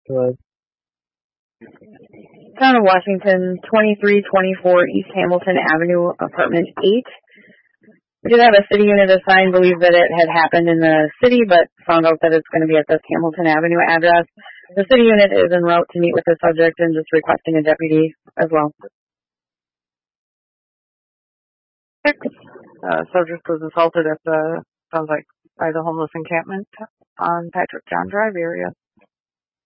Good. Town of Washington, 2324 East Hamilton Avenue, apartment 8. We did have a city unit assigned, believed that it had happened in the city, but found out that it's going to be at this Hamilton Avenue address. The city unit is en route to meet with the subject and just requesting a deputy as well. Subject was assaulted at sounds like by the homeless encampment on Patrick John Drive area.